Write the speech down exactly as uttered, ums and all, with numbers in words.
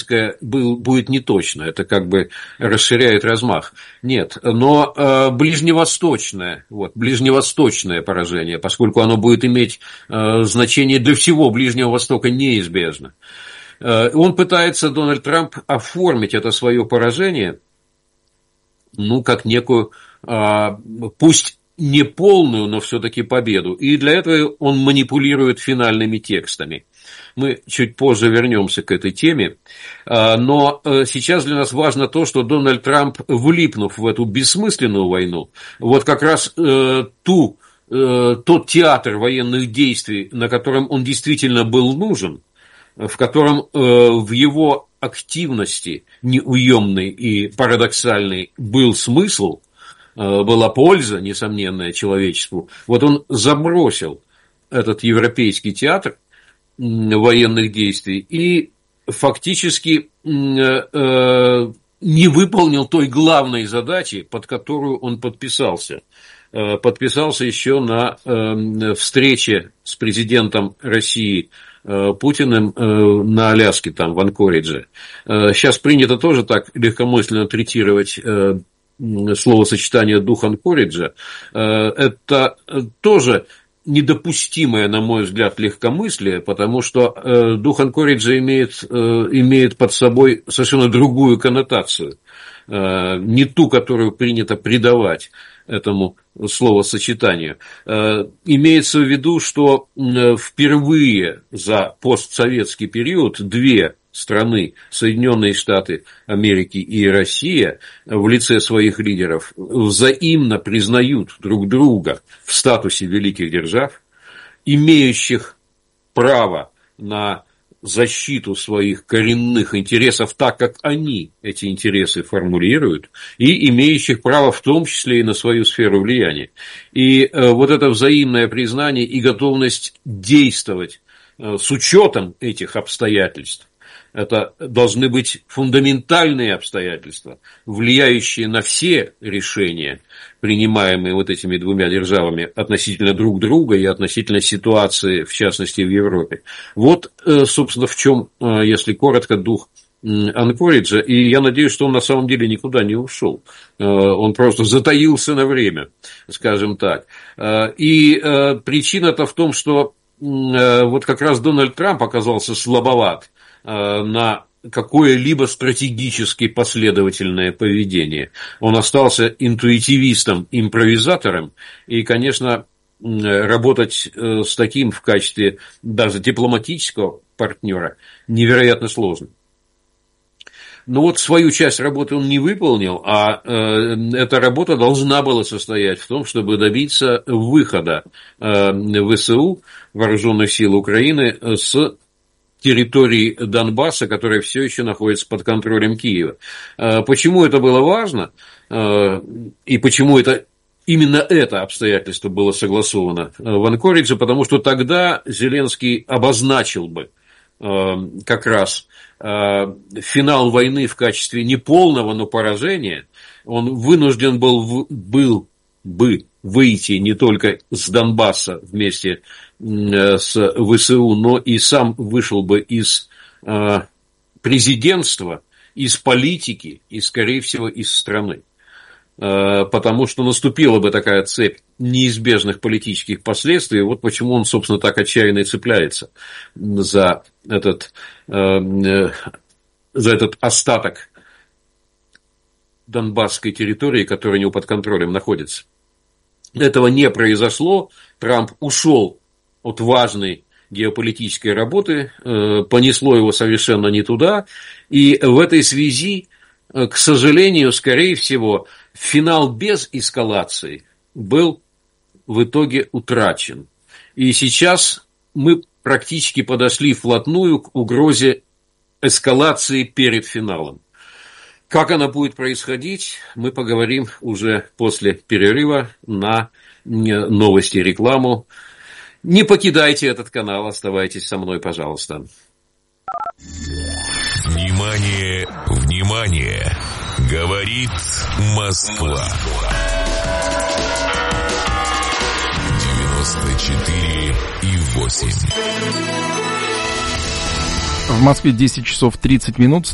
украинское был, будет неточно, это как бы расширяет размах. Нет, но э, ближневосточное, вот, ближневосточное поражение, поскольку оно будет иметь э, значение для всего Ближнего Востока неизбежно. Э, он пытается, Дональд Трамп, оформить это свое поражение, ну, как некую, э, пусть не полную, но все-таки победу. И для этого он манипулирует финальными текстами. Мы чуть позже вернемся к этой теме. Но сейчас для нас важно то, что Дональд Трамп, влипнув в эту бессмысленную войну, вот как раз ту, тот театр военных действий, на котором он действительно был нужен, в котором в его активности неуемной и парадоксальной был смысл, была польза, несомненная, человечеству, вот он забросил этот европейский театр военных действий и фактически не выполнил той главной задачи, под которую он подписался. Подписался еще на встрече с президентом России Путиным на Аляске, там, в Анкоридже. Сейчас принято тоже так легкомысленно третировать словосочетание «дух Анкориджа». Это тоже недопустимое, на мой взгляд, легкомыслие, потому что дух Анкориджа имеет, имеет под собой совершенно другую коннотацию, не ту, которую принято придавать этому словосочетанию. Имеется в виду, что впервые за постсоветский период две страны, Соединенные Штаты Америки и Россия, в лице своих лидеров взаимно признают друг друга в статусе великих держав, имеющих право на защиту своих коренных интересов так, как они эти интересы формулируют, и имеющих право в том числе и на свою сферу влияния. И вот это взаимное признание и готовность действовать с учетом этих обстоятельств, это должны быть фундаментальные обстоятельства, влияющие на все решения, принимаемые вот этими двумя державами относительно друг друга и относительно ситуации, в частности, в Европе. Вот, собственно, в чем, если коротко, дух Анкориджа. И я надеюсь, что он на самом деле никуда не ушел. Он просто затаился на время, скажем так. И причина-то в том, что вот как раз Дональд Трамп оказался слабоват на какое-либо стратегически последовательное поведение. Он остался интуитивистом, импровизатором, и, конечно, работать с таким в качестве даже дипломатического партнера невероятно сложно. Но вот свою часть работы он не выполнил, а э, эта работа должна была состоять в том, чтобы добиться выхода э, ВСУ, Вооруженных сил Украины, с территории Донбасса, которая все еще находится под контролем Киева. Почему это было важно и почему это, именно это обстоятельство было согласовано в Анкоридже? Потому что тогда Зеленский обозначил бы как раз финал войны в качестве не полного, но поражения. Он вынужден был, был бы выйти не только с Донбасса вместе с ВСУ, но и сам вышел бы из президентства, из политики и, скорее всего, из страны. Потому что наступила бы такая цепь неизбежных политических последствий. Вот почему он, собственно, так отчаянно и цепляется за этот, за этот остаток донбасской территории, которая у него под контролем находится. Этого не произошло. Трамп ушел от важной геополитической работы, понесло его совершенно не туда. И в этой связи, к сожалению, скорее всего, финал без эскалации был в итоге утрачен. И сейчас мы практически подошли вплотную к угрозе эскалации перед финалом. Как она будет происходить, мы поговорим уже после перерыва на новости и рекламу. Не покидайте этот канал, оставайтесь со мной, пожалуйста. Внимание, внимание! Говорит Москва. девяносто четыре и восемь. В Москве десять часов тридцать минут.